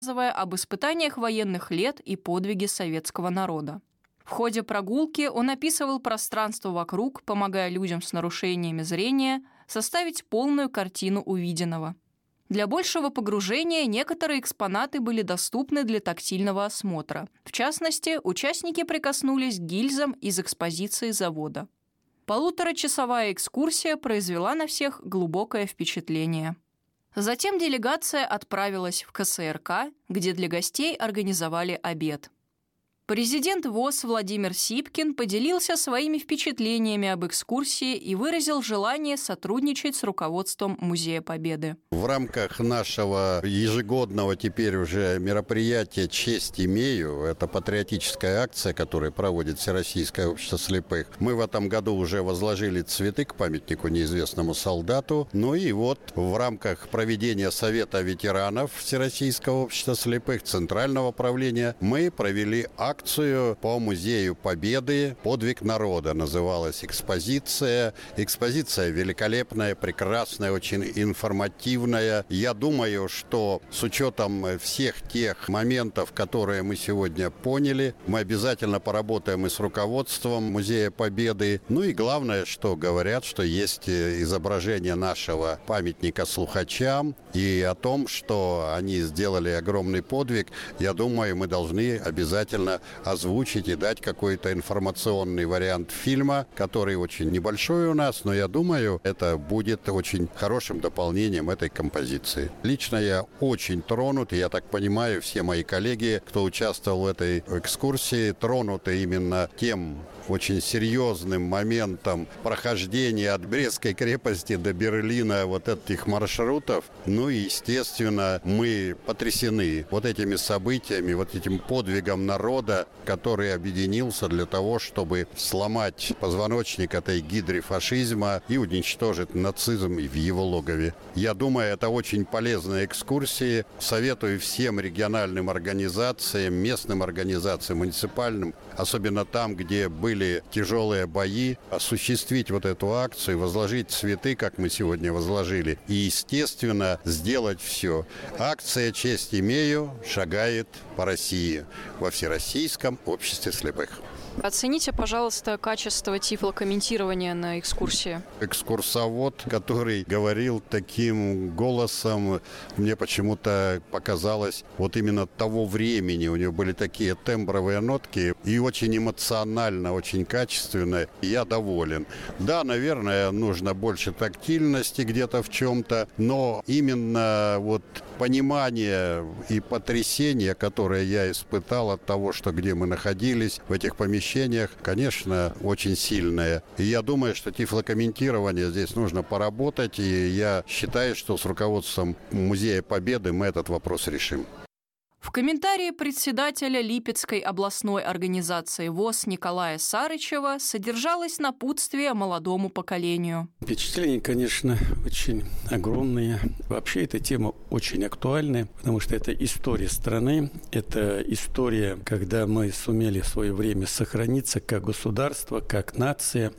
рассказывая об испытаниях военных лет и подвиге советского народа. В ходе прогулки он описывал пространство вокруг, помогая людям с нарушениями зрения составить полную картину увиденного. Для большего погружения некоторые экспонаты были доступны для тактильного осмотра. В частности, участники прикоснулись к гильзам из экспозиции завода. Полуторачасовая экскурсия произвела на всех глубокое впечатление. Затем делегация отправилась в КСРК, где для гостей организовали обед. Президент ВОС Владимир Сипкин поделился своими впечатлениями об экскурсии и выразил желание сотрудничать с руководством Музея Победы. В рамках нашего ежегодного теперь уже мероприятия «Честь имею», это патриотическая акция, которую проводит Всероссийское общество слепых, мы в этом году уже возложили цветы к памятнику неизвестному солдату. Ну и вот в рамках проведения Совета ветеранов Всероссийского общества слепых, Центрального правления, мы провели акцию по Музею Победы «Подвиг народа». Называлась экспозиция. Экспозиция великолепная, прекрасная, очень информативная. Я думаю, что с учетом всех тех моментов, которые мы сегодня поняли, мы обязательно поработаем и с руководством Музея Победы. Ну и главное, что говорят, что есть изображение нашего памятника слухачам и о том, что они сделали огромный подвиг. Я думаю, мы должны обязательно озвучить и дать какой-то информационный вариант фильма, который очень небольшой у нас, но я думаю, это будет очень хорошим дополнением этой композиции. Лично я очень тронут, и я так понимаю, все мои коллеги, кто участвовал в этой экскурсии, тронуты именно тем очень серьезным моментом прохождения от Брестской крепости до Берлина вот этих маршрутов. Ну и, естественно, мы потрясены вот этими событиями, вот этим подвигом народа, который объединился для того, чтобы сломать позвоночник этой гидры фашизма и уничтожить нацизм в его логове. Я думаю, это очень полезные экскурсии. Советую всем региональным организациям, местным организациям, муниципальным, особенно там, где были тяжелые бои, осуществить вот эту акцию, возложить цветы, как мы сегодня возложили, и, естественно, сделать все. Акция «Честь имею» шагает по России во Всероссийском обществе слепых. Оцените, пожалуйста, качество тифлокомментирования на экскурсии. Экскурсовод, который говорил таким голосом, мне почему-то показалось, вот именно того времени. У него были такие тембровые нотки и очень эмоционально, очень качественно. Я доволен. Да, наверное, нужно больше тактильности где-то в чем-то, но именно вот понимание и потрясение, которое я испытал от того, что где мы находились, в этих помещениях, конечно, очень сильное. И я думаю, что тифлокомментирование здесь нужно поработать, и я считаю, что с руководством Музея Победы мы этот вопрос решим. В комментарии председателя Липецкой областной организации ВОС Николая Сарычева содержалось напутствие молодому поколению. Впечатления, конечно, очень огромные. Вообще эта тема очень актуальная, потому что это история страны, это история, когда мы сумели в свое время сохраниться как государство, как нация.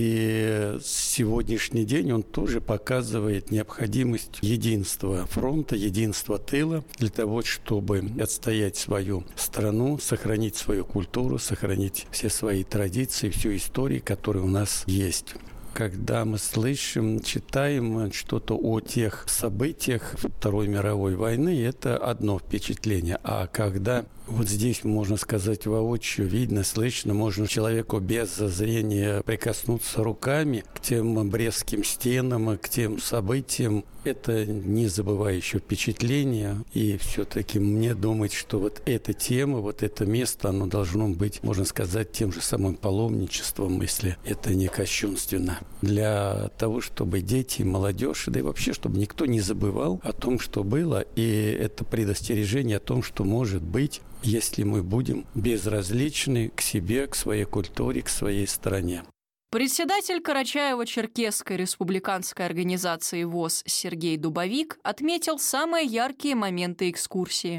И сегодняшний день он тоже показывает необходимость единства фронта, единства тыла для того, чтобы отстоять свою страну, сохранить свою культуру, сохранить все свои традиции, всю историю, которая у нас есть. Когда мы слышим, читаем что-то о тех событиях Второй мировой войны, это одно впечатление. А когда вот здесь, можно сказать, воочию видно, слышно, можно человеку без зрения прикоснуться руками к тем брестским стенам, к тем событиям, это незабывающее впечатление. И все-таки мне думать, что вот эта тема, вот это место, оно должно быть, можно сказать, тем же самым паломничеством, если это не кощунственно. Для того, чтобы дети, молодежь, да и вообще, чтобы никто не забывал о том, что было, и это предостережение о том, что может быть, если мы будем безразличны к себе, к своей культуре, к своей стране. Председатель Карачаево-Черкесской республиканской организации ВОС Сергей Дубовик отметил самые яркие моменты экскурсии.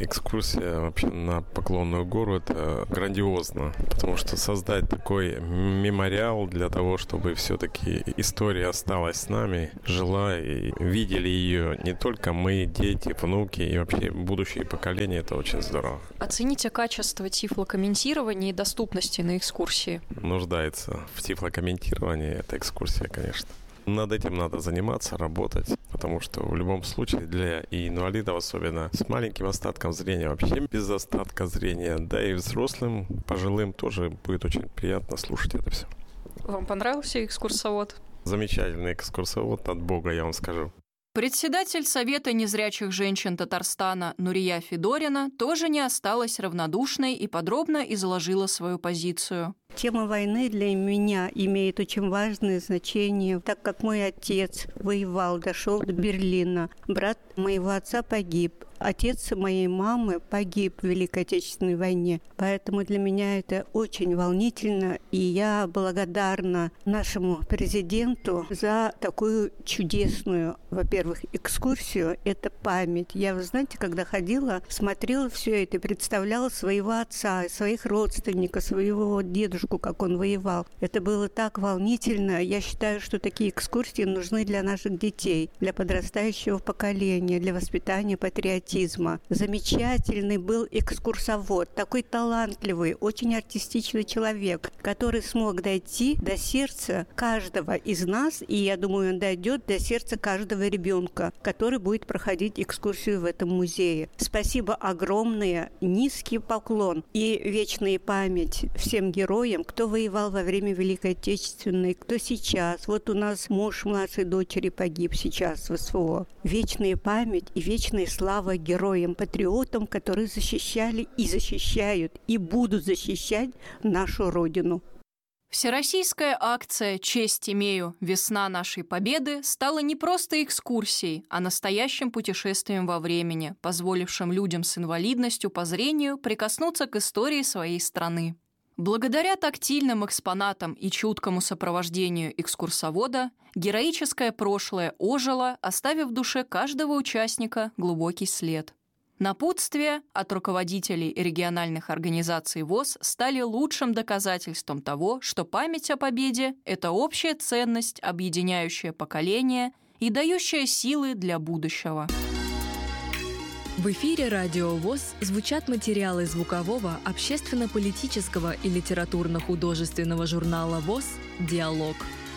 Экскурсия вообще на Поклонную гору – это грандиозно, потому что создать такой мемориал для того, чтобы все-таки история осталась с нами, жила и видели ее не только мы, дети, внуки и вообще будущие поколения, это очень здорово. Оцените качество тифлокомментирования и доступности на экскурсии. Нуждается в тифлокомментировании эта экскурсия, конечно. Над этим надо заниматься, работать, потому что в любом случае для и инвалидов, особенно с маленьким остатком зрения, вообще без остатка зрения, да и взрослым, пожилым тоже будет очень приятно слушать это все. Вам понравился экскурсовод? Замечательный экскурсовод от Бога, я вам скажу. Председатель Совета незрячих женщин Татарстана Нурия Федорина тоже не осталась равнодушной и подробно изложила свою позицию. Тема войны для меня имеет очень важное значение, так как мой отец воевал, дошел до Берлина. Брат моего отца погиб. Отец моей мамы погиб в Великой Отечественной войне. Поэтому для меня это очень волнительно. И я благодарна нашему президенту за такую чудесную, во-первых, экскурсию. Это память. Я, вы знаете, когда ходила, смотрела все это и представляла своего отца, своих родственников, своего дедушку, как он воевал. Это было так волнительно. Я считаю, что такие экскурсии нужны для наших детей, для подрастающего поколения, для воспитания патриотизма. Замечательный был экскурсовод, такой талантливый, очень артистичный человек, который смог дойти до сердца каждого из нас, и я думаю, он дойдет до сердца каждого ребенка, который будет проходить экскурсию в этом музее. Спасибо огромное, низкий поклон и вечная память всем героям, кто воевал во время Великой Отечественной, кто сейчас. Вот у нас муж младшей дочери погиб сейчас в СВО. Вечная память и вечная слава героям, патриотам, которые защищали и защищают, и будут защищать нашу Родину. Всероссийская акция «Честь имею. Весна нашей победы» стала не просто экскурсией, а настоящим путешествием во времени, позволившим людям с инвалидностью по зрению прикоснуться к истории своей страны. Благодаря тактильным экспонатам и чуткому сопровождению экскурсовода героическое прошлое ожило, оставив в душе каждого участника глубокий след. Напутствия от руководителей региональных организаций ВОС стали лучшим доказательством того, что память о победе – это общая ценность, объединяющая поколения и дающая силы для будущего. В эфире Радио ВОС звучат материалы звукового, общественно-политического и литературно-художественного журнала ВОС «Диалог».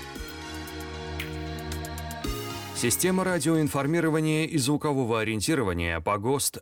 Система радиоинформирования и звукового ориентирования по ГОСТ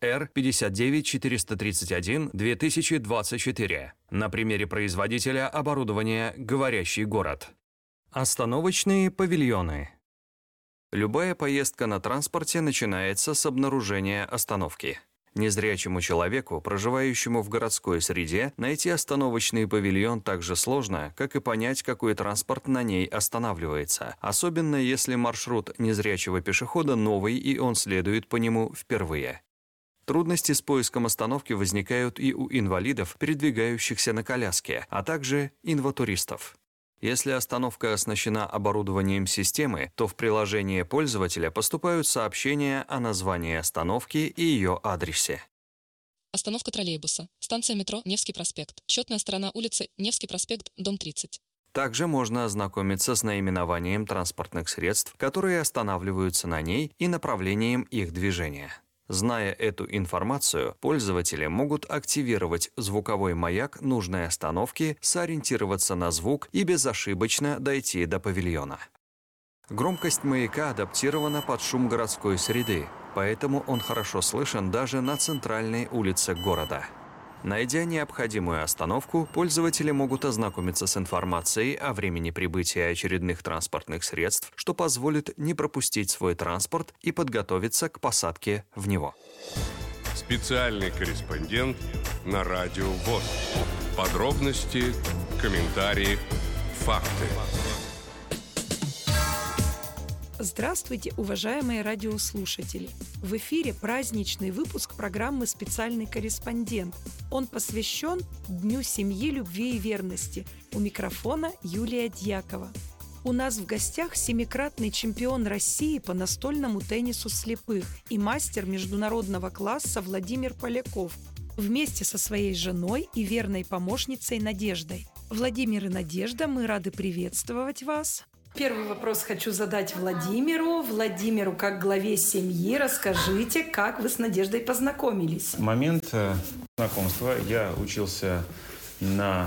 R59431-2024 на примере производителя оборудования «Говорящий город». Остановочные павильоны. Любая поездка на транспорте начинается с обнаружения остановки. Незрячему человеку, проживающему в городской среде, найти остановочный павильон так же сложно, как и понять, какой транспорт на ней останавливается, особенно если маршрут незрячего пешехода новый и он следует по нему впервые. Трудности с поиском остановки возникают и у инвалидов, передвигающихся на коляске, а также инватуристов. Если остановка оснащена оборудованием системы, то в приложение пользователя поступают сообщения о названии остановки и ее адресе. Остановка троллейбуса. Станция метро Невский проспект. Счетная сторона улицы Невский проспект, дом 30. Также можно ознакомиться с наименованием транспортных средств, которые останавливаются на ней, и направлением их движения. Зная эту информацию, пользователи могут активировать звуковой маяк нужной остановки, сориентироваться на звук и безошибочно дойти до павильона. Громкость маяка адаптирована под шум городской среды, поэтому он хорошо слышен даже на центральной улице города. Найдя необходимую остановку, пользователи могут ознакомиться с информацией о времени прибытия очередных транспортных средств, что позволит не пропустить свой транспорт и подготовиться к посадке в него. Специальный корреспондент на Радио ВОС. Подробности, комментарии, факты. Здравствуйте, уважаемые радиослушатели! В эфире праздничный выпуск программы «Специальный корреспондент». Он посвящен Дню семьи, любви и верности. У микрофона Юлия Дьякова. У нас в гостях 7-кратный чемпион России по настольному теннису слепых и мастер международного класса Владимир Поляков вместе со своей женой и верной помощницей Надеждой. Владимир и Надежда, мы рады приветствовать вас. Первый вопрос хочу задать Владимиру. Владимиру, как главе семьи, расскажите, как вы с Надеждой познакомились? Момент знакомства. Я учился на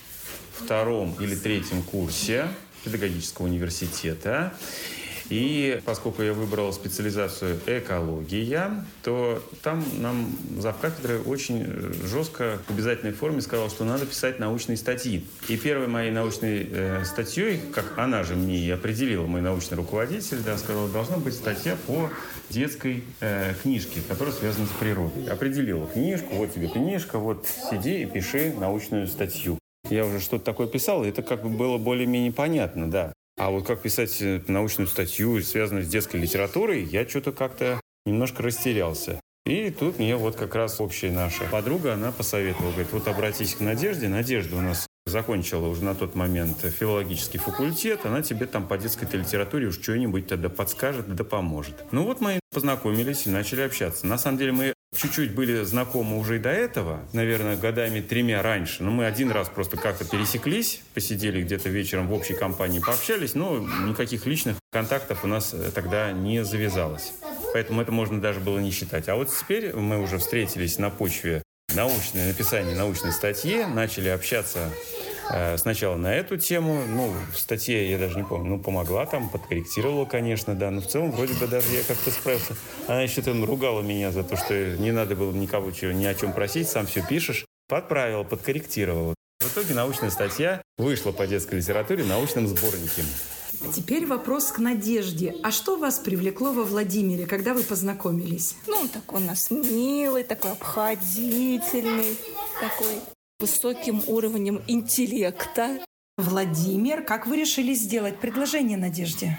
2-м или 3-м курсе педагогического университета. И поскольку я выбрал специализацию экология, то там нам завкафедрой очень жестко в обязательной форме сказал, что надо писать научные статьи. И первой моей научной статьей, как она же мне и определила, мой научный руководитель, сказала, должна быть статья по детской книжке, которая связана с природой. Определила книжку, вот тебе книжка, вот сиди и пиши научную статью. Я уже что-то такое писал, и это как бы было более-менее понятно, да. А вот как писать научную статью, связанную с детской литературой, я что-то как-то немножко растерялся. И тут мне вот как раз общая наша подруга, она посоветовала, говорит, вот обратись к Надежде. Надежда у нас закончила уже на тот момент филологический факультет, она тебе там по детской литературе уж что-нибудь тогда подскажет, да поможет. Ну вот мы познакомились и начали общаться. На самом деле мы чуть-чуть были знакомы уже и до этого, наверное, годами 3 раньше. Но мы один раз просто как-то пересеклись, посидели где-то вечером в общей компании, пообщались, но никаких личных контактов у нас тогда не завязалось. Поэтому это можно даже было не считать. А вот теперь мы уже встретились на почве написания научной статьи, начали общаться сначала на эту тему. В статье я даже не помню, помогла там, подкорректировала, конечно, да. Но в целом вроде бы даже я как-то справился. Она еще там ругала меня за то, что не надо было никого ни о чем просить, сам все пишешь. Подправила, подкорректировала. В итоге научная статья вышла по детской литературе в научном сборнике. Теперь вопрос к Надежде. А что вас привлекло во Владимире, когда вы познакомились? Он такой у нас милый, такой обходительный, такой высоким уровнем интеллекта. Владимир, как вы решили сделать предложение Надежде?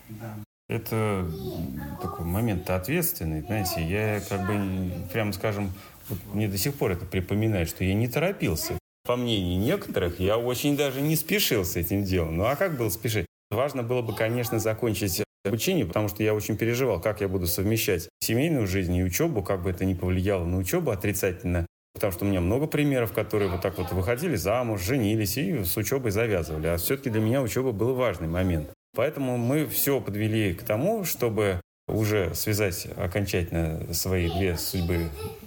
Это такой момент ответственный, знаете, я прямо скажем, мне до сих пор это припоминает, что я не торопился. По мнению некоторых, я очень даже не спешил с этим делом. Ну а как было спешить? Важно было бы, конечно, закончить обучение, потому что я очень переживал, как я буду совмещать семейную жизнь и учебу, как бы это ни повлияло на учебу отрицательно. Потому что у меня много примеров, которые вот так вот выходили замуж, женились и с учебой завязывали. А все-таки для меня учеба был важный момент. Поэтому мы все подвели к тому, чтобы уже связать окончательно свои 2 судьбы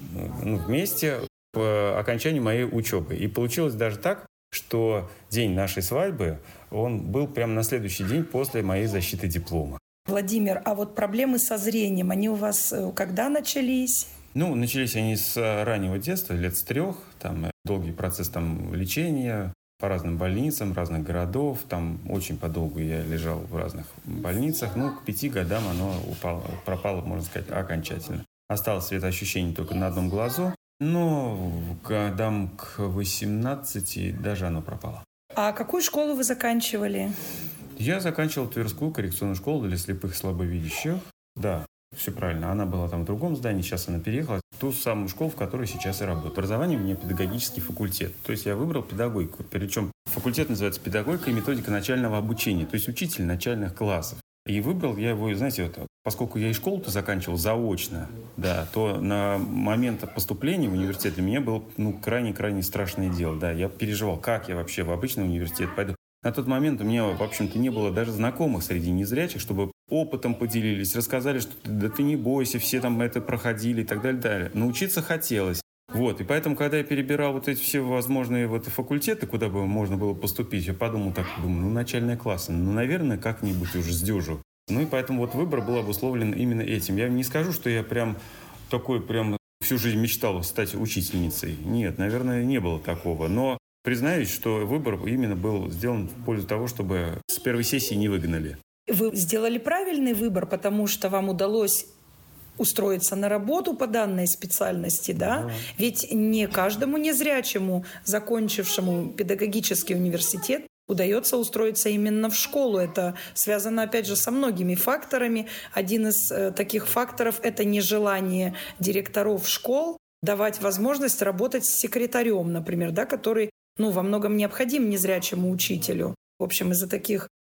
вместе по окончанию моей учебы. И получилось даже так, что день нашей свадьбы, он был прямо на следующий день после моей защиты диплома. Владимир, а вот проблемы со зрением, они у вас когда начались? Начались они с раннего детства, лет с 3. Там долгий процесс лечения по разным больницам, разных городов. Там очень подолгу я лежал в разных больницах. К 5 годам оно пропало, можно сказать, окончательно. Осталось светоощущение только на одном глазу. Но годам к 18 даже оно пропало. А какую школу вы заканчивали? Я заканчивал Тверскую коррекционную школу для слепых и слабовидящих. Да, все правильно. Она была там в другом здании, сейчас она переехала в ту самую школу, в которой сейчас и работаю. Образование у меня педагогический факультет. То есть я выбрал педагогику. Причем факультет называется «Педагогика и методика начального обучения», то есть учитель начальных классов. И выбрал я его, знаете, поскольку я и школу-то заканчивал заочно, да, то на момент поступления в университет для меня было крайне-крайне страшное дело. Да, я переживал, как я вообще в обычный университет пойду. На тот момент у меня, в общем-то, не было даже знакомых среди незрячих, чтобы опытом поделились, рассказали, что да ты не бойся, все там это проходили и так далее. Научиться хотелось. И поэтому, когда я перебирал эти все возможные факультеты, куда бы можно было поступить, я подумал начальные классы, наверное, как-нибудь уже сдюжу. И поэтому выбор был обусловлен именно этим. Я не скажу, что я прям всю жизнь мечтал стать учительницей. Нет, наверное, не было такого. Но признаюсь, что выбор именно был сделан в пользу того, чтобы с первой сессии не выгнали. Вы сделали правильный выбор, потому что вам удалось устроиться на работу по данной специальности, да? Ведь не каждому незрячему, закончившему педагогический университет, удается устроиться именно в школу. Это связано, опять же, со многими факторами. Один из таких факторов – это нежелание директоров школ давать возможность работать с секретарем, например, да, который во многом необходим незрячему учителю. В общем, из-за таких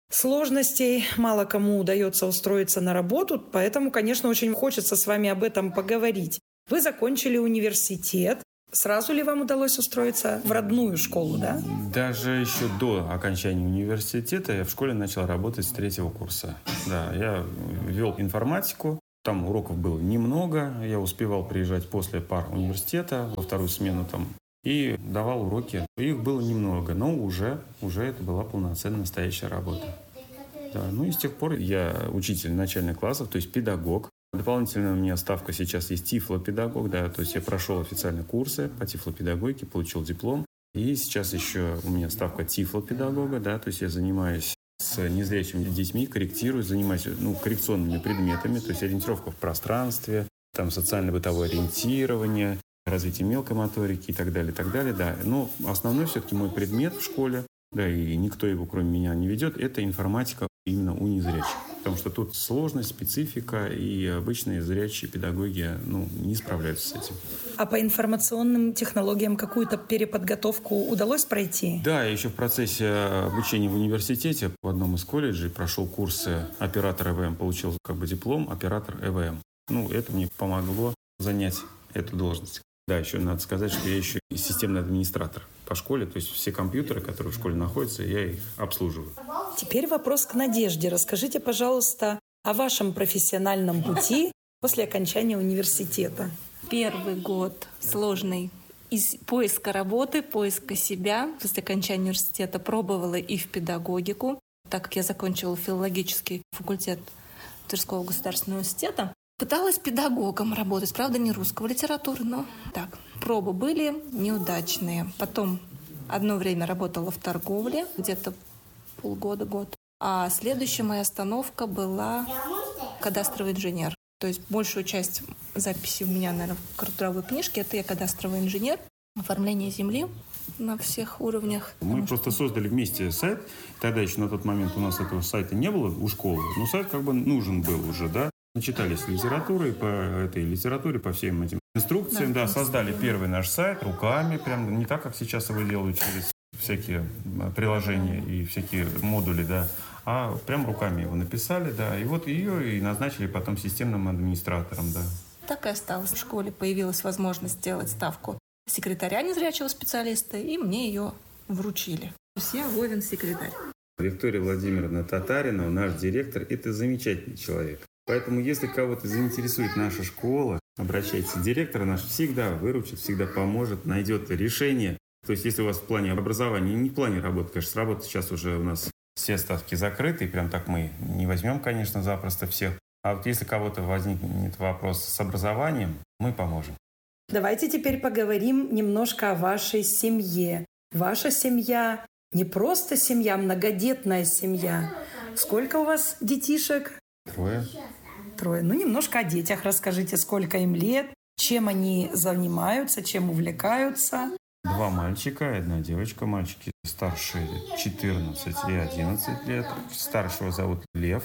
сложностей, мало кому удается устроиться на работу, поэтому, конечно, очень хочется с вами об этом поговорить. Вы закончили университет. Сразу ли вам удалось устроиться в родную школу, да? Даже еще до окончания университета я в школе начал работать с 3-го курса. Да, я вел информатику. Там уроков было немного. Я успевал приезжать после пар университета во вторую смену там и давал уроки. Их было немного, но уже это была полноценная настоящая работа. Да, ну и с тех пор я учитель начальных классов, то есть педагог. Дополнительно у меня ставка сейчас есть тифлопедагог, да, то есть я прошел официальные курсы по тифлопедагогике, получил диплом. И сейчас еще у меня ставка тифлопедагога, да, то есть я занимаюсь с незрячими детьми, корректирую, занимаюсь коррекционными предметами, то есть ориентировка в пространстве, там социально-бытовое ориентирование, развитие мелкой моторики и так далее, да. Но основной все-таки мой предмет в школе, да, и никто его кроме меня не ведет, это информатика именно у незрячих. Потому что тут сложность, специфика, и обычные зрячие педагоги не справляются с этим. А по информационным технологиям какую-то переподготовку удалось пройти? Да, я еще в процессе обучения в университете в одном из колледжей прошел курсы оператор ЭВМ, получил диплом оператор ЭВМ. Это мне помогло занять эту должность. Да, еще надо сказать, что я еще и системный администратор по школе, то есть все компьютеры, которые в школе находятся, я их обслуживаю. Теперь вопрос к Надежде. Расскажите, пожалуйста, о вашем профессиональном пути после окончания университета. Первый год сложный из поиска работы, поиска себя. После окончания университета пробовала и в педагогику, так как я закончила филологический факультет Тверского государственного университета. Пыталась педагогом работать, правда, не русского литературы, но так. Пробы были неудачные. Потом одно время работала в торговле, где-то полгода-год. А следующая моя остановка была кадастровый инженер. То есть большую часть записей у меня, наверное, в трудовой книжке — это я кадастровый инженер, оформление земли на всех уровнях. Мы просто создали вместе сайт. Тогда еще на тот момент у нас этого сайта не было у школы, но сайт нужен был уже, да. Начитались литературы, по этой литературе, по всем этим инструкциям, да, создали первый наш сайт руками, прям не так, как сейчас его делают через всякие приложения и всякие модули, да, а прям руками его написали, да, и вот ее и назначили потом системным администратором, да. Так и осталось. В школе появилась возможность сделать ставку секретаря незрячего специалиста, и мне ее вручили. То есть я Вовин секретарь. Виктория Владимировна Татаринова, наш директор, это замечательный человек. Поэтому, если кого-то заинтересует наша школа, обращайтесь. Директор наш всегда выручит, всегда поможет, найдет решение. То есть, если у вас в плане образования, не в плане работы, конечно, с работы сейчас уже у нас все ставки закрыты, и прям так мы не возьмем, конечно, запросто всех. А вот если кого-то возникнет вопрос с образованием, мы поможем. Давайте теперь поговорим немножко о вашей семье. Ваша семья не просто семья, многодетная семья. Сколько у вас детишек? 3. Немножко о детях расскажите, сколько им лет, чем они занимаются, чем увлекаются. 2 мальчика и 1 девочка. Мальчики старшие 14 и 11 лет. Старшего зовут Лев,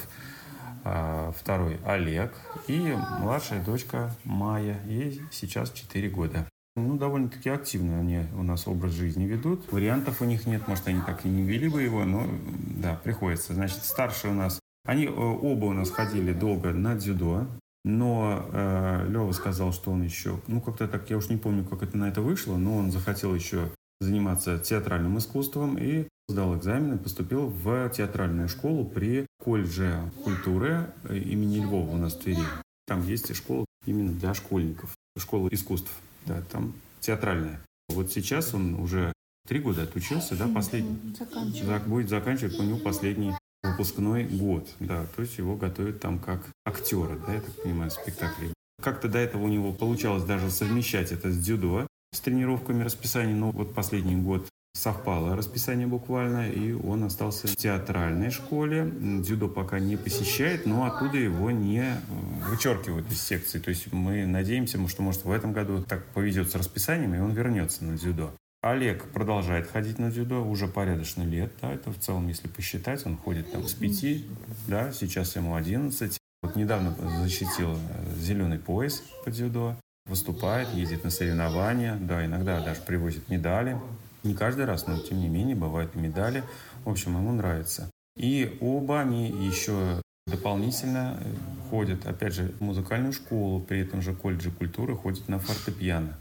второй Олег и младшая дочка Майя. Ей сейчас 4 года. Довольно-таки активно они у нас образ жизни ведут. Вариантов у них нет, может, они так и не вели бы его, но да, приходится. Значит, старшие у нас, они оба у нас ходили долго на дзюдо, но Лёва сказал, что он еще, как-то так, я уж не помню, как это на это вышло, но он захотел еще заниматься театральным искусством и сдал экзамен и поступил в театральную школу при колледже культуры имени Львова у нас в Твери. Там есть школа именно для школьников, школа искусств, да, там театральная. Вот сейчас он уже 3 года отучился, да, последний. Будет заканчивать у него последний выпускной год, да, то есть его готовят там как актера, да, я так понимаю, спектакли. Как-то до этого у него получалось даже совмещать это с дзюдо, с тренировками расписания, но вот последний год совпало расписание буквально, и он остался в театральной школе. Дзюдо пока не посещает, но оттуда его не вычеркивают из секции. То есть мы надеемся, что, может, в этом году так повезет с расписанием, и он вернется на дзюдо. Олег продолжает ходить на дзюдо уже порядочно лет, да, это в целом, если посчитать, он ходит там с 5, да, сейчас ему 11. Вот недавно защитил зеленый пояс по дзюдо, выступает, ездит на соревнования, да, иногда даже привозит медали. Не каждый раз, но тем не менее бывают и медали. В общем, ему нравится. И оба они еще дополнительно ходят, опять же, в музыкальную школу, при этом же колледже культуры ходят на фортепиано.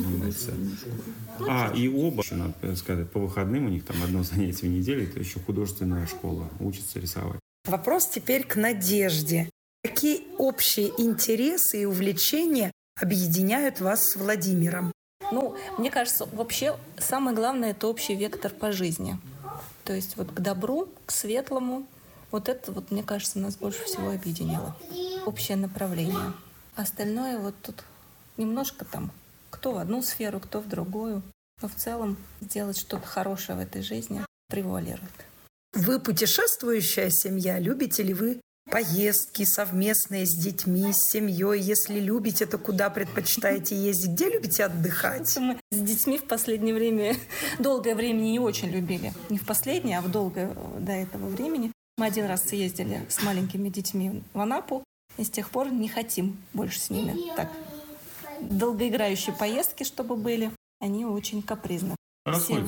И оба, надо сказать, по выходным у них там одно занятие в неделю, это еще художественная школа, учатся рисовать. Вопрос теперь к Надежде. Какие общие интересы и увлечения объединяют вас с Владимиром? Мне кажется, вообще самое главное – это общий вектор по жизни. То есть вот к добру, к светлому. Вот это, мне кажется, нас больше всего объединило. Общее направление. Остальное вот тут немножко там, кто в одну сферу, кто в другую. Но в целом сделать что-то хорошее в этой жизни превалирует. Вы путешествующая семья? Любите ли вы поездки совместные с детьми, с семьей? Если любите, то куда предпочитаете ездить? Где любите отдыхать? Мы с детьми в последнее время, долгое время не очень любили. Не в последнее, а в долгое до этого времени. Мы один раз съездили с маленькими детьми в Анапу, и с тех пор не хотим больше с ними. Так, долгоиграющие поездки, чтобы были, они очень капризны. Все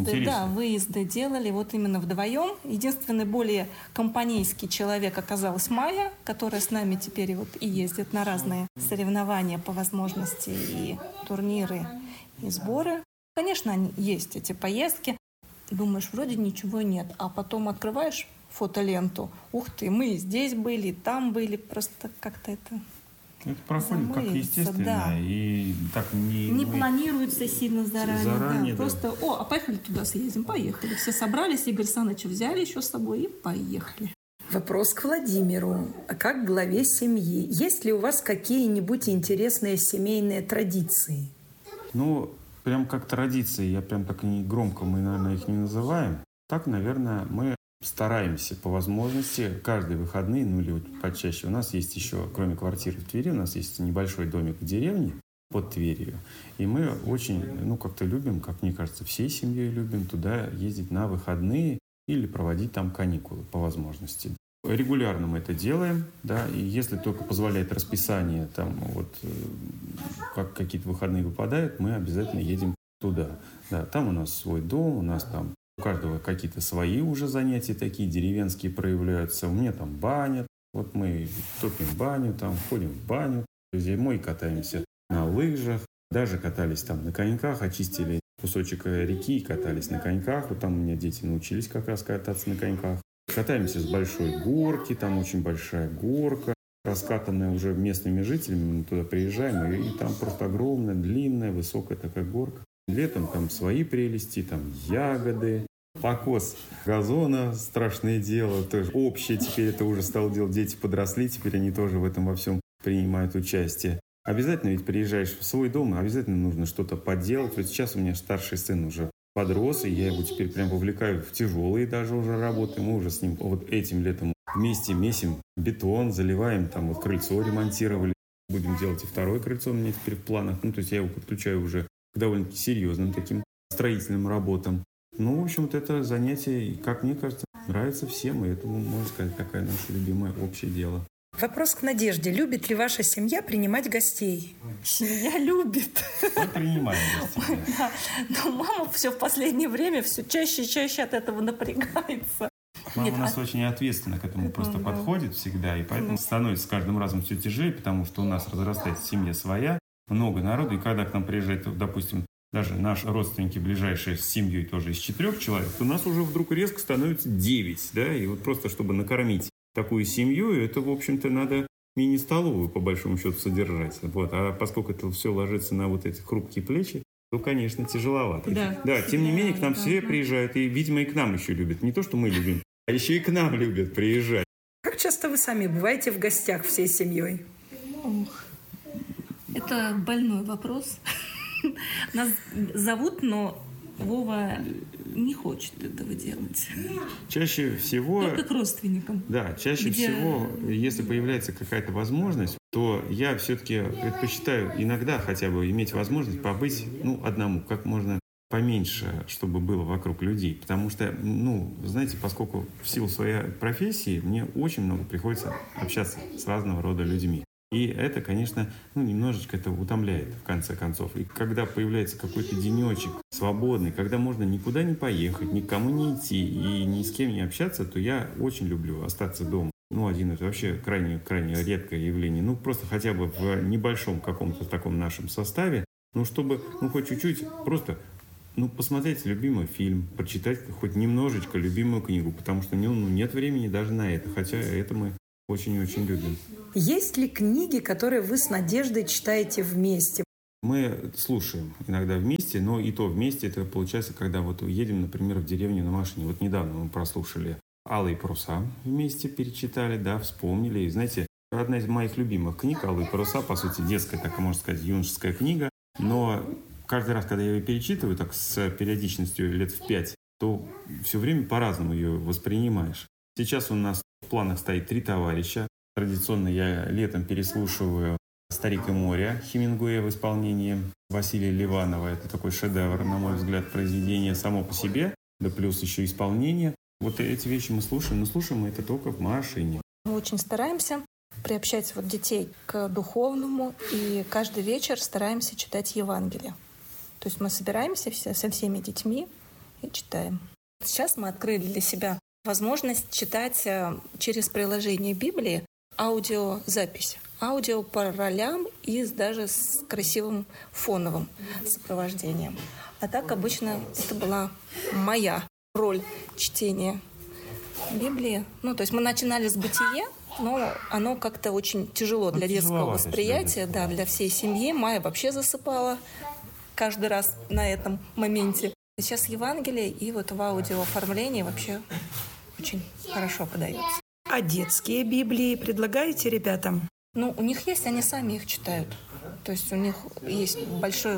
выезды делали вот именно вдвоем. Единственный более компанейский человек оказалась Майя, которая с нами теперь и ездит на разные соревнования по возможности, и турниры, и сборы. Конечно, есть эти поездки. Думаешь, вроде ничего нет, а потом открываешь фотоленту. Ух ты, мы здесь были, там были. Просто как-то это проходит как естественно. Да. И так не планируется сильно заранее. Да. Просто, а поехали туда съездим, поехали. Все собрались, Игорь Саныч взяли еще с собой и поехали. Вопрос к Владимиру. Как главе семьи, есть ли у вас какие-нибудь интересные семейные традиции? Прям как традиции, я прям так не громко, мы, наверное, их не называем. Так, наверное, мы стараемся по возможности каждые выходные, или почаще. У нас есть еще, кроме квартиры в Твери, у нас есть небольшой домик в деревне под Тверью. И мы очень, как-то любим, как мне кажется, всей семьей любим туда ездить на выходные или проводить там каникулы по возможности. Регулярно мы это делаем, да, и если только позволяет расписание, там как какие-то выходные выпадают, мы обязательно едем туда. Да, там у нас свой дом, у нас там у каждого какие-то свои уже занятия такие деревенские проявляются. У меня там баня, мы топим баню, там ходим в баню, зимой катаемся на лыжах, даже катались там на коньках, очистили кусочек реки и катались на коньках. Там у меня дети научились как раз кататься на коньках. Катаемся с большой горки, там очень большая горка, раскатанная уже местными жителями. Мы туда приезжаем, и там просто огромная, длинная, высокая такая горка. Летом там свои прелести, там ягоды, покос газона, страшное дело, тоже общее. Теперь это уже стало делать, дети подросли, теперь они тоже в этом во всем принимают участие. Обязательно ведь приезжаешь в свой дом, обязательно нужно что-то поделать. Вот сейчас у меня старший сын уже подрос, и я его теперь прям вовлекаю в тяжелые даже уже работы. Мы уже с ним этим летом вместе месим бетон, заливаем, там крыльцо ремонтировали. Будем делать и второе крыльцо у меня теперь в планах. То есть я его подключаю уже к довольно серьезным таким строительным работам. В общем, это занятие, как мне кажется, нравится всем. И это, можно сказать, такое наше любимое общее дело. Вопрос к Надежде. Любит ли ваша семья принимать гостей? Семья любит. Мы принимаем гостей. Да. Но мама все в последнее время все чаще и чаще от этого напрягается. Мама у нас очень ответственно к этому просто подходит всегда. И поэтому становится с каждым разом все тяжелее, потому что у нас разрастается семья своя, много народу. И когда к нам приезжает, допустим, даже наши родственники ближайшие с семьей тоже из 4 человек, то у нас уже вдруг резко становится 9. Да? И просто чтобы накормить такую семью, это, в общем-то, надо мини-столовую, по большому счету, содержать. А поскольку это все ложится на эти хрупкие плечи, то, конечно, тяжеловато. Да, тем не менее, к нам все приезжают. И, видимо, и к нам еще любят. Не то, что мы любим, а еще и к нам любят приезжать. Как часто вы сами бываете в гостях всей семьей? Это больной вопрос. Нас зовут, но Вова не хочет этого делать. Чаще всего... Только к родственникам. Да, чаще всего, если появляется какая-то возможность, то я все-таки предпочитаю иногда хотя бы иметь возможность побыть одному, как можно поменьше, чтобы было вокруг людей. Потому что, знаете, поскольку в силу своей профессии мне очень много приходится общаться с разного рода людьми. И это, конечно, немножечко это утомляет, в конце концов. И когда появляется какой-то денечек свободный, когда можно никуда не поехать, никому не идти и ни с кем не общаться, то я очень люблю остаться дома. Один это вообще крайне редкое явление. Просто хотя бы в небольшом каком-то таком нашем составе, чтобы, хоть чуть-чуть просто, посмотреть любимый фильм, прочитать хоть немножечко любимую книгу, потому что нет времени даже на это, хотя это мы очень-очень любим. Есть ли книги, которые вы с Надеждой читаете вместе? Мы слушаем иногда вместе, но и то вместе это получается, когда едем, например, в деревню на машине. Недавно мы прослушали «Алые паруса» вместе перечитали, вспомнили. И знаете, одна из моих любимых книг «Алые паруса», по сути, детская, так можно сказать, юношеская книга, но каждый раз, когда я ее перечитываю, так с периодичностью лет в 5, то все время по-разному ее воспринимаешь. Сейчас у нас в планах стоит «Три товарища». Традиционно я летом переслушиваю «Старик и море» Хемингуэя в исполнении Василия Ливанова. Это такой шедевр, на мой взгляд, произведение само по себе, да плюс еще исполнение. Эти вещи мы слушаем, но слушаем мы это только в машине. Мы очень стараемся приобщать детей к духовному, и каждый вечер стараемся читать Евангелие. То есть мы собираемся со всеми детьми и читаем. Сейчас мы открыли для себя возможность читать через приложение Библии аудиозапись. Аудио по ролям и даже с красивым фоновым сопровождением. А так обычно это была моя роль чтения Библии. То есть мы начинали с «Бытие», но оно как-то очень тяжело для детского восприятия, для всей семьи. Майя вообще засыпала каждый раз на этом моменте. Сейчас Евангелие и в аудиооформлении вообще очень хорошо подается. А детские Библии предлагаете ребятам? У них есть, они сами их читают. То есть у них есть большой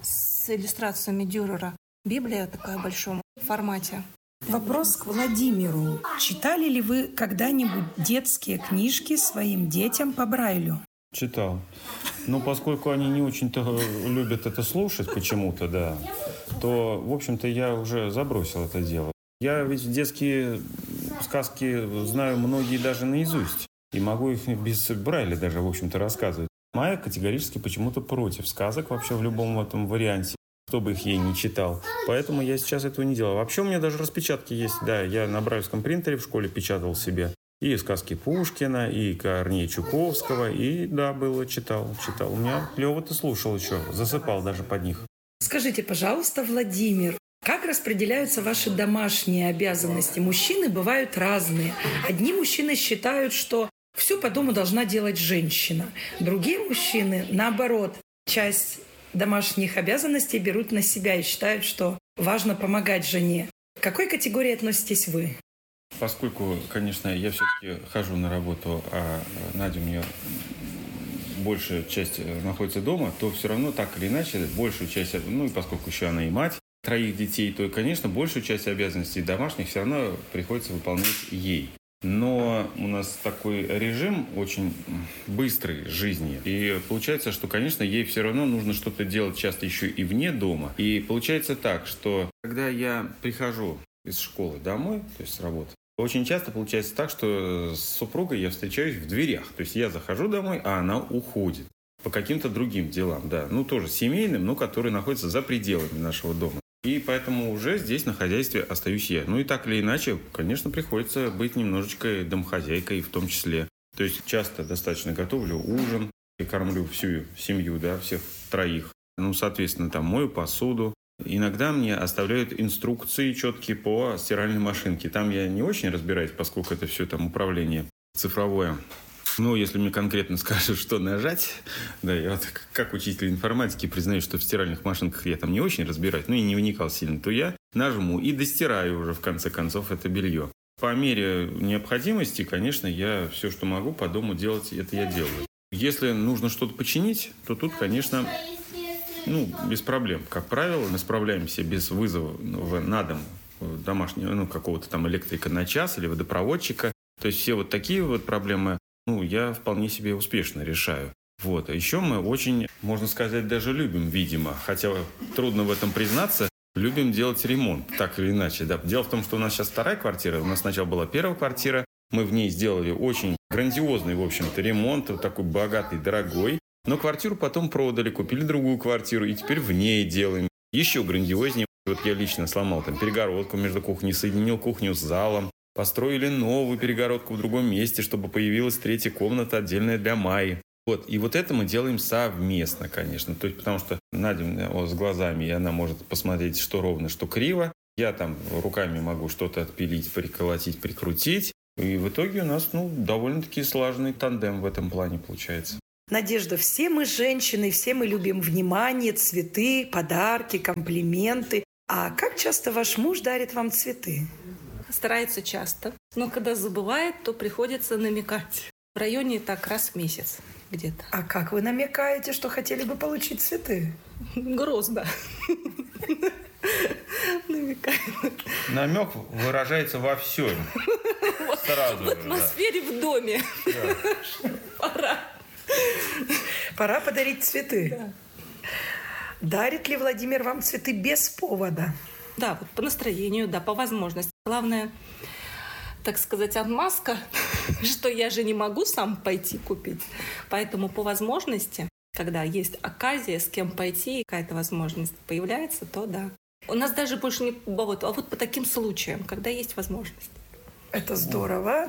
с иллюстрациями Дюрера Библия такая в большом формате. Вопрос к Владимиру. Читали ли вы когда-нибудь детские книжки своим детям по Брайлю? Читал. Поскольку они не очень-то любят это слушать почему-то, то, в общем-то, я уже забросил это дело. Я ведь детские сказки знаю многие даже наизусть. И могу их без Брайля даже, в общем-то, рассказывать. Майя категорически почему-то против сказок вообще в любом этом варианте, кто бы их ей не читал. Поэтому я сейчас этого не делаю. Вообще у меня даже распечатки есть. Я на брайлевском принтере в школе печатал себе и сказки Пушкина, и Корнея Чуковского, и читал. У меня клево-то слушал еще, засыпал даже под них. Скажите, пожалуйста, Владимир, как распределяются ваши домашние обязанности? Мужчины бывают разные. Одни мужчины считают, что все по дому должна делать женщина. Другие мужчины, наоборот, часть домашних обязанностей берут на себя и считают, что важно помогать жене. К какой категории относитесь вы? Поскольку, конечно, я все-таки хожу на работу, а Надя у меня большая часть находится дома, то все равно так или иначе большую часть, и поскольку еще она и мать 3 детей, то, конечно, большую часть обязанностей домашних все равно приходится выполнять ей. Но у нас такой режим очень быстрый жизни. И получается, что, конечно, ей все равно нужно что-то делать часто еще и вне дома. И получается так, что когда я прихожу из школы домой, то есть с работы, очень часто получается так, что с супругой я встречаюсь в дверях. То есть я захожу домой, а она уходит по каким-то другим делам. Тоже семейным, но которые находятся за пределами нашего дома. И поэтому уже здесь на хозяйстве остаюсь я. И так или иначе, конечно, приходится быть немножечко домохозяйкой в том числе. То есть часто достаточно готовлю ужин, и кормлю всю семью, всех 3. Соответственно, мою посуду. Иногда мне оставляют инструкции четкие по стиральной машинке. Там я не очень разбираюсь, поскольку это все управление цифровое. Если мне конкретно скажут, что нажать, я как учитель информатики признаюсь, что в стиральных машинках я там не очень разбираюсь, и не вникал сильно, то я нажму и достираю уже в конце концов это белье. По мере необходимости, конечно, я все, что могу по дому делать, это я делаю. Если нужно что-то починить, то тут, конечно, без проблем. Как правило, мы справляемся без вызова на дом домашнего, какого-то там электрика на час или водопроводчика. То есть все такие проблемы я вполне себе успешно решаю. А еще мы очень, можно сказать, даже любим, видимо, хотя трудно в этом признаться, любим делать ремонт, так или иначе. Дело в том, что у нас сейчас 2 квартира, у нас сначала была 1 квартира, Мы в ней сделали очень грандиозный, в общем-то, ремонт, вот такой богатый, дорогой. Но квартиру потом продали, купили другую квартиру, и теперь в ней делаем. Еще грандиознее. Вот я лично сломал там перегородку между кухней, соединил кухню с залом. Построили новую перегородку в другом месте, чтобы появилась третья комната отдельная для Майи. Вот. И вот это мы делаем совместно, конечно. То есть, потому что Надя с глазами, и она может посмотреть, что ровно, что криво. Я там руками могу что-то отпилить, приколотить, прикрутить. И в итоге у нас довольно-таки слаженный тандем в этом плане получается. Надежда, все мы женщины, все мы любим внимание, цветы, подарки, комплименты. А как часто ваш муж дарит вам цветы? Старается часто, но когда забывает, то приходится намекать. В районе так раз в месяц где-то. А как вы намекаете, что хотели бы получить цветы? Грозно. Намекаем. Намек выражается во всем. Сразу в атмосфере в доме. Пора подарить цветы. Да. Дарит ли Владимир вам цветы без повода? Да, вот по настроению, да, по возможности. Главное, так сказать, отмазка, что я же не могу сам пойти купить. Поэтому по возможности, когда есть оказия, с кем пойти, какая-то возможность появляется, то да. У нас даже больше не повод, а вот по таким случаям, когда есть возможность. Это здорово.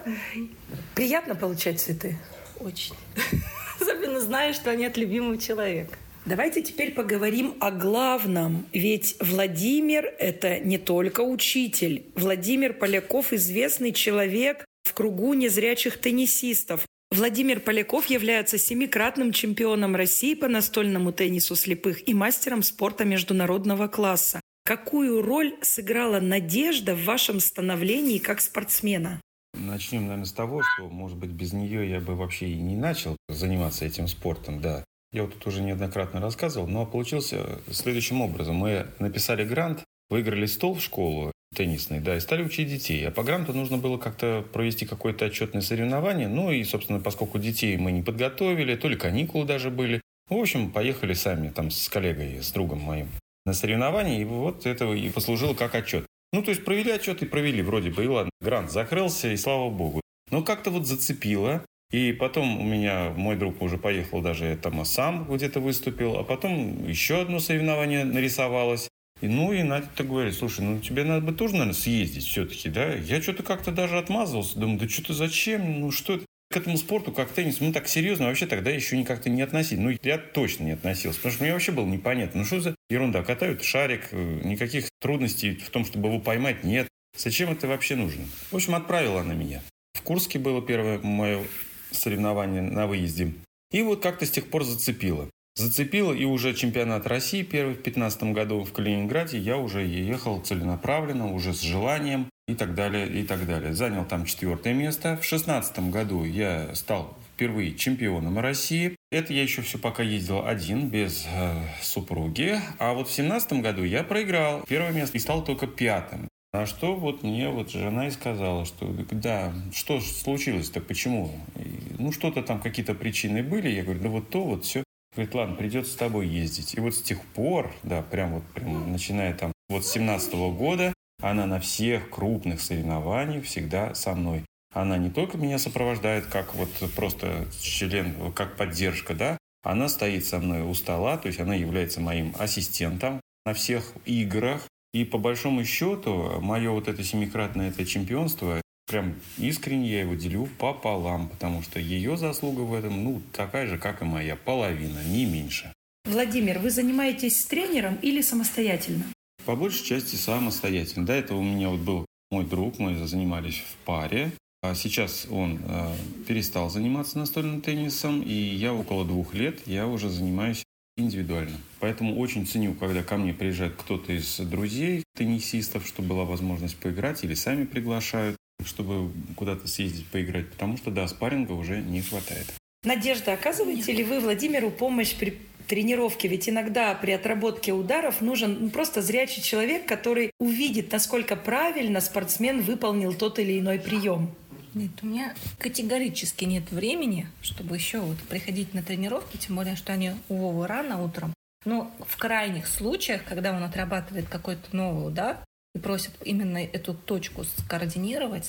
Приятно получать цветы? Очень. Особенно зная, что они от любимого человека. Давайте теперь поговорим о главном. Ведь Владимир – это не только учитель. Владимир Поляков – известный человек в кругу незрячих теннисистов. Владимир Поляков является 7-кратным чемпионом России по настольному теннису слепых и мастером спорта международного класса. Какую роль сыграла Надежда в вашем становлении как спортсмена? Начнем, наверное, с того, что, может быть, без нее я бы вообще и не начал заниматься этим спортом, да. Я вот тут уже неоднократно рассказывал, но получился следующим образом. Мы написали грант, выиграли стол в школу теннисный, да, и стали учить детей. А по гранту нужно было как-то провести какое-то отчетное соревнование. Ну и, собственно, поскольку детей мы не подготовили, то ли каникулы даже были. В общем, поехали сами там с коллегой, с другом моим на соревнования, и вот это и послужило как отчет. Ну, то есть провели отчет и провели, вроде бы, и ладно, грант закрылся, и слава богу. Но как-то вот зацепило. И потом у меня мой друг уже поехал даже там сам где-то выступил, а потом еще одно соревнование нарисовалось. И Надя-то говорит: слушай, тебе надо бы тоже, наверное, съездить все-таки, да? Я что-то как-то даже отмазывался, думаю, да что-то зачем, что это? К этому спорту, как теннис, мы так серьезно вообще тогда еще как-то не относились. Я точно не относился, потому что мне вообще было непонятно. Что за ерунда? Катают шарик, никаких трудностей в том, чтобы его поймать, нет. Зачем это вообще нужно? В общем, отправила она меня. В Курске было первое мое соревнование на выезде. И вот как-то с тех пор зацепило. Зацепило, и уже чемпионат России первый в 2015 году в Калининграде я уже ехал целенаправленно, уже с желанием и так далее, и так далее. Занял там 4-е место. В 2016 году я стал впервые чемпионом России. Это я еще все пока ездил один, без супруги. А вот в 2017 году я проиграл первое место и стал только 5-м. А что мне жена и сказала, что да, что случилось-то, почему? Что-то там, какие-то причины были. Я говорю, все. Говорит, ладно, придется с тобой ездить. И вот с тех пор, да, прям начиная там с 17 года, она на всех крупных соревнованиях всегда со мной. Она не только меня сопровождает как просто член, как поддержка, да, она стоит со мной у стола, то есть она является моим ассистентом на всех играх. И по большому счету, мое это 7-кратное чемпионство, прям искренне я его делю пополам, потому что ее заслуга в этом, такая же, как и моя, половина, не меньше. Владимир, вы занимаетесь с тренером или самостоятельно? По большей части самостоятельно. До этого у меня был мой друг, мы занимались в паре. А сейчас он перестал заниматься настольным теннисом, и я около 2 лет я уже занимаюсь индивидуально. Поэтому очень ценю, когда ко мне приезжает кто-то из друзей, теннисистов, чтобы была возможность поиграть, или сами приглашают, чтобы куда-то съездить поиграть, потому что, да, спарринга уже не хватает. Надежда, оказываете ли вы Владимиру помощь при тренировке? Ведь иногда при отработке ударов нужен просто зрячий человек, который увидит, насколько правильно спортсмен выполнил тот или иной прием. Нет, у меня категорически нет времени, чтобы еще приходить на тренировки, тем более, что они у Вовы рано утром. Но в крайних случаях, когда он отрабатывает какой-то новый удар и просит именно эту точку скоординировать,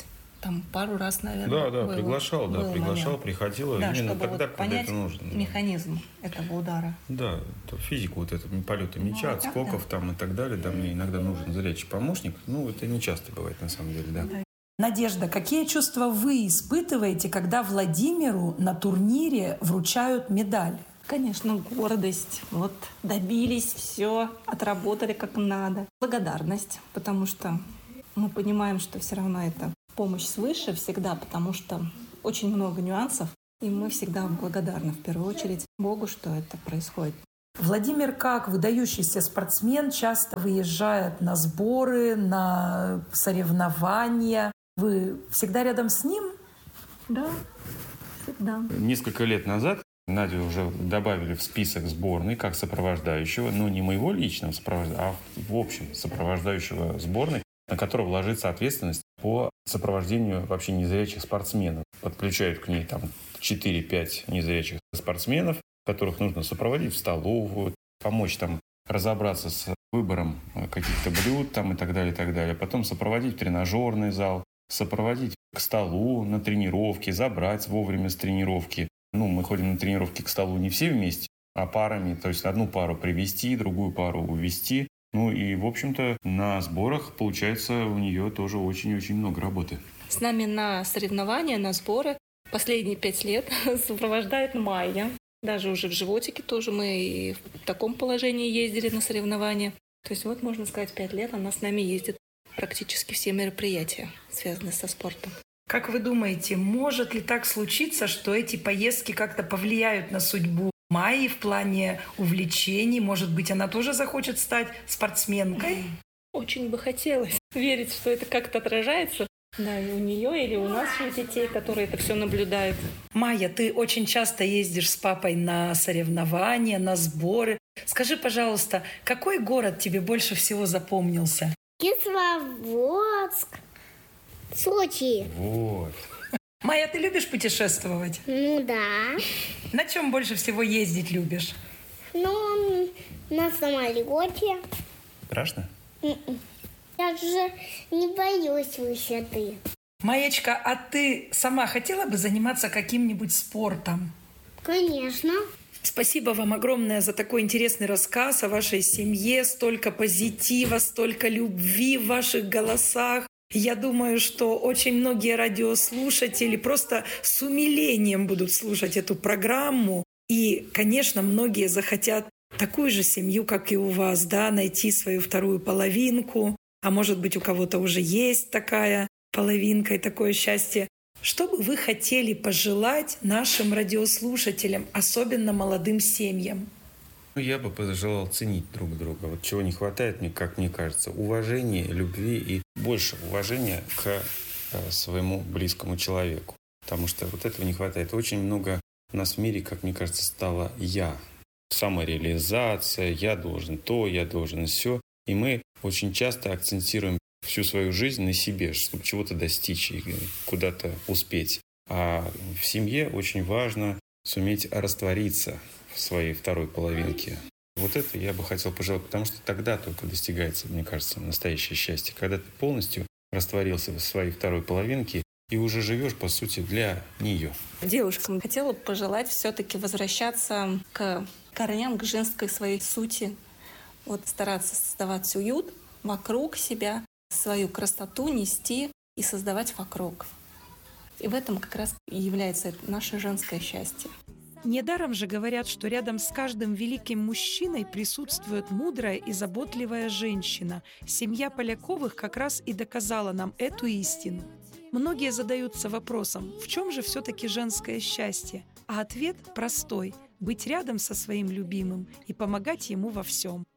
там пару раз, наверное. Да, приглашал, приходила Да, именно чтобы тогда, вот когда понять это нужно. механизм этого удара. Да, то физику вот это, полета мяча, отскоков там и так далее, да, мне иногда нужен зрячий помощник. Ну, это не часто бывает на самом деле, да. Надежда, какие чувства вы испытываете, когда Владимиру на турнире вручают медаль? Конечно, гордость. Вот добились, все, отработали как надо. Благодарность, потому что мы понимаем, что все равно это помощь свыше всегда, потому что очень много нюансов, и мы всегда благодарны в первую очередь Богу, что это происходит. Владимир, как выдающийся спортсмен, часто выезжает на сборы, на соревнования. Вы всегда рядом с ним? Да, всегда. Несколько лет назад Надю уже добавили в список сборной как сопровождающего, но не моего личного сопровождающего, а в общем сопровождающего сборной, на которого ложится ответственность по сопровождению вообще незрячих спортсменов. Подключают к ней там 4-5 незрячих спортсменов, которых нужно сопроводить в столовую, помочь там разобраться с выбором каких-то блюд там и так далее, потом сопроводить в тренажерный зал, сопроводить к столу на тренировки, забрать вовремя с тренировки. Ну, мы ходим на тренировки к столу не все вместе, а парами, то есть одну пару привести, другую пару увести. Ну и, в общем-то, на сборах, получается, у нее тоже очень-очень много работы. С нами на соревнования, на сборы последние 5 лет сопровождает Майя. Даже уже в животике тоже мы и в таком положении ездили на соревнования. То есть вот, можно сказать, 5 лет она с нами ездит практически все мероприятия, связанные со спортом. Как вы думаете, может ли так случиться, что эти поездки как-то повлияют на судьбу Майи в плане увлечений? Может быть, она тоже захочет стать спортсменкой? Очень бы хотелось верить, что это как-то отражается. Да, и у нее или у нас, у детей, которые это все наблюдают. Майя, ты очень часто ездишь с папой на соревнования, на сборы. Скажи, пожалуйста, какой город тебе больше всего запомнился? Кисловодск. Сочи. Вот. Майя, ты любишь путешествовать? Ну да. На чем больше всего ездить любишь? Ну, на самолете. Страшно? Я же не боюсь высоты. Маечка, а ты сама хотела бы заниматься каким-нибудь спортом? Конечно. Спасибо вам огромное за такой интересный рассказ о вашей семье. Столько позитива, столько любви в ваших голосах. Я думаю, что очень многие радиослушатели просто с умилением будут слушать эту программу. И, конечно, многие захотят такую же семью, как и у вас, да, найти свою вторую половинку. А может быть, у кого-то уже есть такая половинка и такое счастье. Что бы вы хотели пожелать нашим радиослушателям, особенно молодым семьям? Я бы пожелал ценить друг друга. Вот чего не хватает, как мне кажется, уважения, любви и больше уважения к своему близкому человеку. Потому что вот этого не хватает. Очень много у нас в мире, как мне кажется, стало «я». Самореализация, я должен то, я должен сё. И мы очень часто акцентируем всю свою жизнь на себе, чтобы чего-то достичь и куда-то успеть. А в семье очень важно суметь раствориться в своей второй половинке. Вот это я бы хотел пожелать, потому что тогда только достигается, мне кажется, настоящее счастье. Когда ты полностью растворился в своей второй половинке и уже живешь, по сути, для нее. Девушкам хотела бы пожелать все-таки возвращаться к корням, к женской своей сути. Вот стараться создавать уют вокруг себя, свою красоту нести и создавать вокруг. И в этом как раз и является наше женское счастье. Недаром же говорят, что рядом с каждым великим мужчиной присутствует мудрая и заботливая женщина. Семья Поляковых как раз и доказала нам эту истину. Многие задаются вопросом, в чем же все-таки женское счастье? А ответ простой – быть рядом со своим любимым и помогать ему во всем.